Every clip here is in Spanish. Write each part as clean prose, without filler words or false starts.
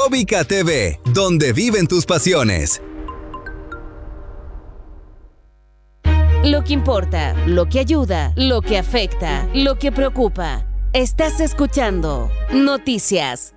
Óbica TV, donde viven tus pasiones. Lo que importa, lo que ayuda, lo que afecta, lo que preocupa. Estás escuchando Noticias.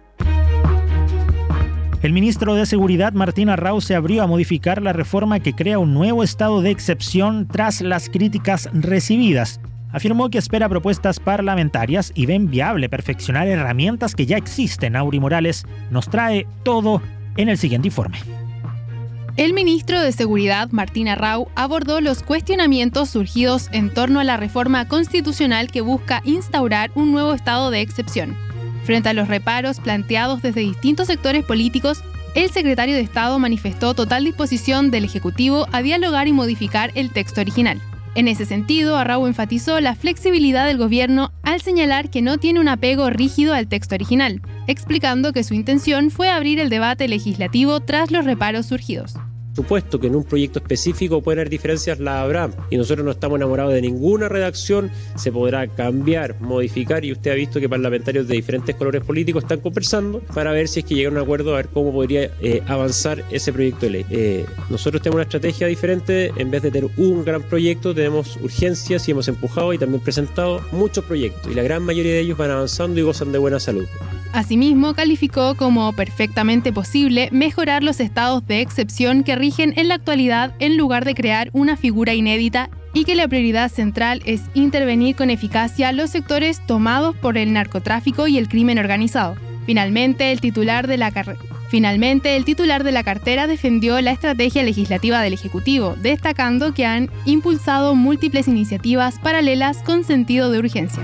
El ministro de Seguridad, Martín Arrau, se abrió a modificar la reforma que crea un nuevo estado de excepción tras las críticas recibidas. Afirmó que espera propuestas parlamentarias y ven viable perfeccionar herramientas que ya existen. Auri Morales nos trae todo en el siguiente informe. El ministro de Seguridad, Martín Arrau, abordó los cuestionamientos surgidos en torno a la reforma constitucional que busca instaurar un nuevo estado de excepción. Frente a los reparos planteados desde distintos sectores políticos, el secretario de Estado manifestó total disposición del Ejecutivo a dialogar y modificar el texto original. En ese sentido, Arrau enfatizó la flexibilidad del gobierno al señalar que no tiene un apego rígido al texto original, explicando que su intención fue abrir el debate legislativo tras los reparos surgidos. Supuesto que en un proyecto específico pueden haber diferencias, las habrá, y nosotros no estamos enamorados de ninguna redacción, se podrá cambiar, modificar, y usted ha visto que parlamentarios de diferentes colores políticos están conversando para ver si es que llegan a un acuerdo, a ver cómo podría avanzar ese proyecto de ley. Nosotros tenemos una estrategia diferente, en vez de tener un gran proyecto, tenemos urgencias y hemos empujado y también presentado muchos proyectos, y la gran mayoría de ellos van avanzando y gozan de buena salud. Asimismo, calificó como perfectamente posible mejorar los estados de excepción que rigen en la actualidad en lugar de crear una figura inédita y que la prioridad central es intervenir con eficacia los sectores tomados por el narcotráfico y el crimen organizado. Finalmente, el titular de la cartera defendió la estrategia legislativa del Ejecutivo, destacando que han impulsado múltiples iniciativas paralelas con sentido de urgencia.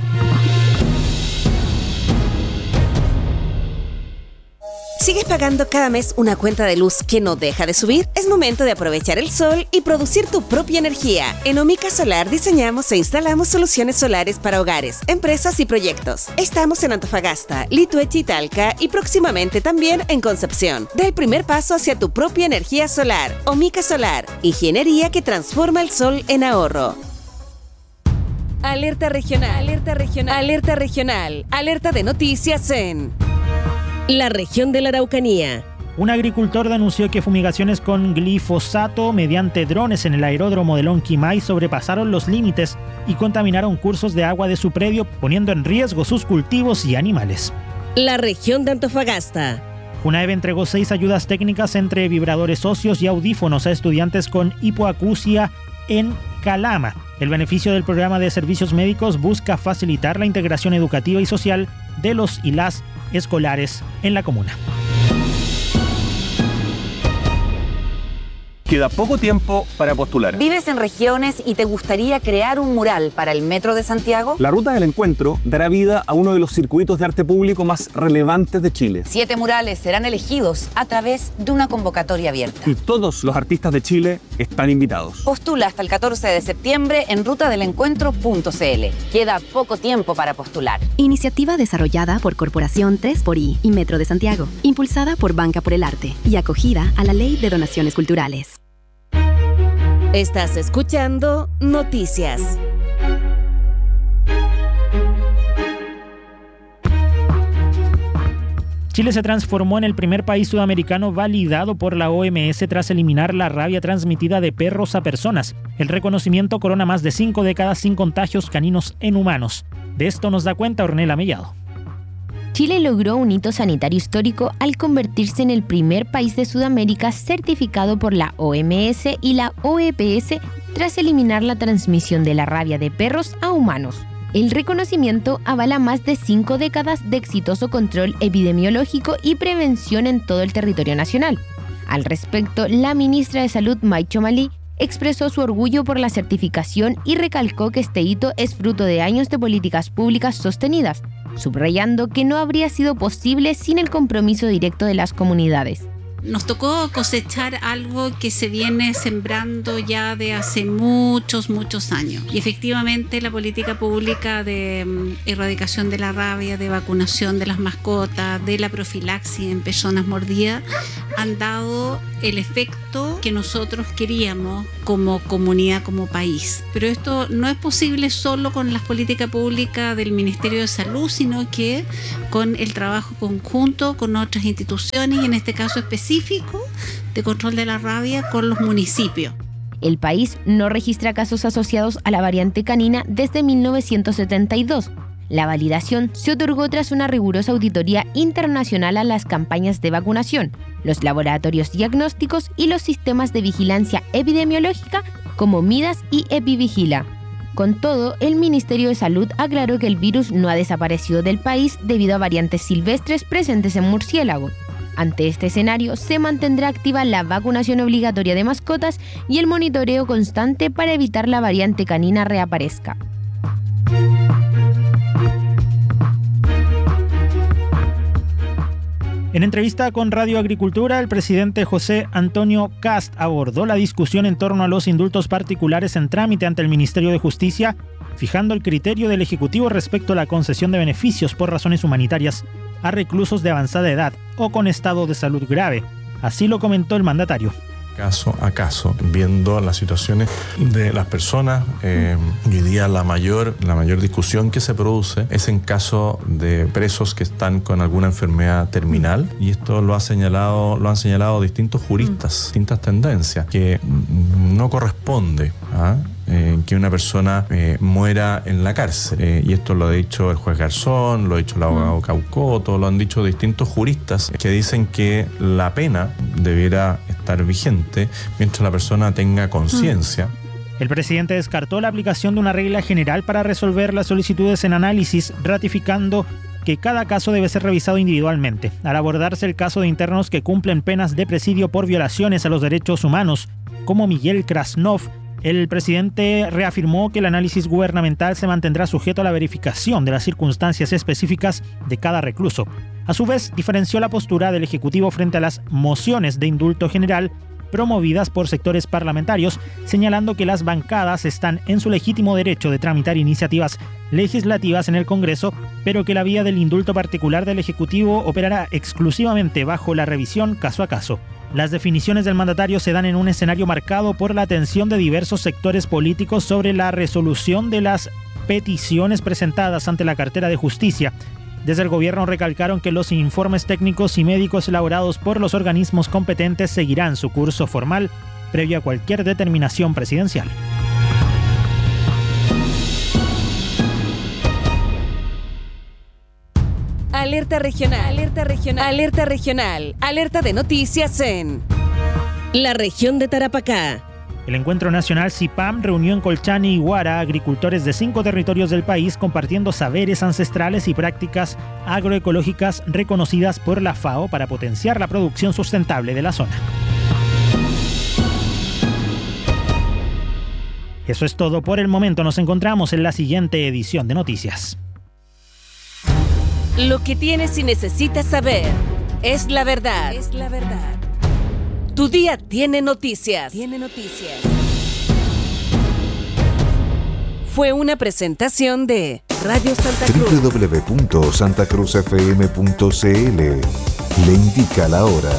¿Sigues pagando cada mes una cuenta de luz que no deja de subir? Es momento de aprovechar el sol y producir tu propia energía. En Omica Solar diseñamos e instalamos soluciones solares para hogares, empresas y proyectos. Estamos en Antofagasta, Lituechi y Talca y próximamente también en Concepción. Da el primer paso hacia tu propia energía solar. Omica Solar, ingeniería que transforma el sol en ahorro. Alerta regional, alerta regional, alerta regional, alerta de noticias en la región de la Araucanía. Un agricultor denunció que fumigaciones con glifosato mediante drones en el aeródromo de Lonquimay sobrepasaron los límites y contaminaron cursos de agua de su predio, poniendo en riesgo sus cultivos y animales. La región de Antofagasta. UNAEB entregó 6 ayudas técnicas entre vibradores óseos y audífonos a estudiantes con hipoacusia en Calama. El beneficio del programa de servicios médicos busca facilitar la integración educativa y social de los y las escolares en la comuna. Queda poco tiempo para postular. ¿Vives en regiones y te gustaría crear un mural para el Metro de Santiago? La Ruta del Encuentro dará vida a uno de los circuitos de arte público más relevantes de Chile. 7 murales serán elegidos a través de una convocatoria abierta. Y todos los artistas de Chile están invitados. Postula hasta el 14 de septiembre en rutadelencuentro.cl. Queda poco tiempo para postular. Iniciativa desarrollada por Corporación 3xI y Metro de Santiago, impulsada por Banca por el Arte y acogida a la Ley de Donaciones Culturales. Estás escuchando Noticias. Chile se transformó en el primer país sudamericano validado por la OMS tras eliminar la rabia transmitida de perros a personas. El reconocimiento corona más de 5 décadas sin contagios caninos en humanos. De esto nos da cuenta Ornella Mellado. Chile logró un hito sanitario histórico al convertirse en el primer país de Sudamérica certificado por la OMS y la OEPS tras eliminar la transmisión de la rabia de perros a humanos. El reconocimiento avala más de 5 décadas de exitoso control epidemiológico y prevención en todo el territorio nacional. Al respecto, la ministra de Salud, May Chomali, expresó su orgullo por la certificación y recalcó que este hito es fruto de años de políticas públicas sostenidas, subrayando que no habría sido posible sin el compromiso directo de las comunidades. Nos tocó cosechar algo que se viene sembrando ya de hace muchos años. Y efectivamente la política pública de erradicación de la rabia, de vacunación de las mascotas, de la profilaxis en personas mordidas, han dado el efecto que nosotros queríamos como comunidad, como país. Pero esto no es posible solo con las políticas públicas del Ministerio de Salud, sino que con el trabajo conjunto con otras instituciones y en este caso específico de control de la rabia con los municipios. El país no registra casos asociados a la variante canina desde 1972. La validación se otorgó tras una rigurosa auditoría internacional a las campañas de vacunación, los laboratorios diagnósticos y los sistemas de vigilancia epidemiológica como Midas y Epivigila. Con todo, el Ministerio de Salud aclaró que el virus no ha desaparecido del país debido a variantes silvestres presentes en murciélago. Ante este escenario, se mantendrá activa la vacunación obligatoria de mascotas y el monitoreo constante para evitar la variante canina reaparezca. En entrevista con Radio Agricultura, el presidente José Antonio Kast abordó la discusión en torno a los indultos particulares en trámite ante el Ministerio de Justicia, fijando el criterio del Ejecutivo respecto a la concesión de beneficios por razones humanitarias a reclusos de avanzada edad o con estado de salud grave. Así lo comentó el mandatario. Caso a caso, viendo las situaciones de las personas. Hoy día la mayor discusión que se produce es en caso de presos que están con alguna enfermedad terminal, y esto lo han señalado distintos juristas, distintas tendencias, que no corresponde que una persona muera en la cárcel. Y esto lo ha dicho el juez Garzón, lo ha dicho el abogado Caucoto, lo han dicho distintos juristas que dicen que la pena debiera estar vigente mientras la persona tenga conciencia. El presidente descartó la aplicación de una regla general para resolver las solicitudes en análisis, ratificando que cada caso debe ser revisado individualmente. Al abordarse el caso de internos que cumplen penas de presidio por violaciones a los derechos humanos, como Miguel Krasnov, el presidente reafirmó que el análisis gubernamental se mantendrá sujeto a la verificación de las circunstancias específicas de cada recluso. A su vez, diferenció la postura del Ejecutivo frente a las mociones de indulto general promovidas por sectores parlamentarios, señalando que las bancadas están en su legítimo derecho de tramitar iniciativas legislativas en el Congreso, pero que la vía del indulto particular del Ejecutivo operará exclusivamente bajo la revisión caso a caso. Las definiciones del mandatario se dan en un escenario marcado por la atención de diversos sectores políticos sobre la resolución de las peticiones presentadas ante la cartera de Justicia. Desde el gobierno recalcaron que los informes técnicos y médicos elaborados por los organismos competentes seguirán su curso formal previo a cualquier determinación presidencial. Alerta regional, alerta regional, alerta regional, alerta de noticias en la región de Tarapacá. El Encuentro Nacional CIPAM reunió en Colchane y Huara a agricultores de 5 territorios del país compartiendo saberes ancestrales y prácticas agroecológicas reconocidas por la FAO para potenciar la producción sustentable de la zona. Eso es todo por el momento. Nos encontramos en la siguiente edición de Noticias. Lo que tienes y necesitas saber es la verdad. Es la verdad. Tu día tiene noticias. Fue una presentación de Radio Santa Cruz. www.santacruzfm.cl le indica la hora.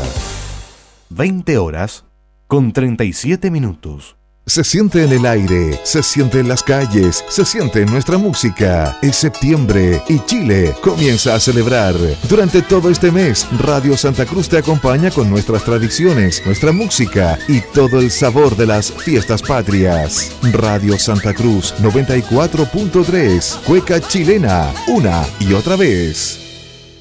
20:37. Se siente en el aire, se siente en las calles, se siente en nuestra música. Es septiembre y Chile comienza a celebrar. Durante todo este mes, Radio Santa Cruz te acompaña con nuestras tradiciones, nuestra música y todo el sabor de las fiestas patrias. Radio Santa Cruz 94.3, cueca chilena, una y otra vez.